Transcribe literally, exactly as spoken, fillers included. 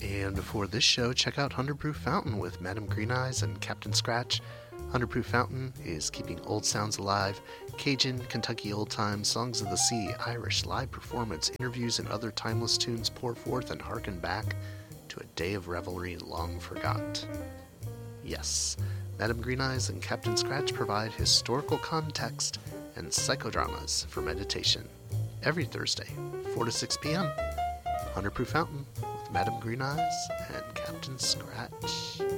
And for this show, check out one hundred Proof Fountain with Madame Green Eyes and Captain Scratch. one hundred Proof Fountain is keeping old sounds alive. Cajun, Kentucky old time, songs of the sea, Irish, live performance, interviews, and other timeless tunes pour forth and hearken back to a day of revelry long forgot. Yes, Madame Green Eyes and Captain Scratch provide historical context and psychodramas for meditation. Every Thursday, four to six p.m., one hundred Proof Fountain with Madame Green Eyes and Captain Scratch.